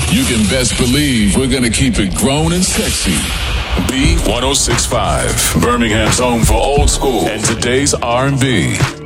you can best believe we're going to keep it grown and sexy. B1065, Birmingham's home for old school and today's R&B.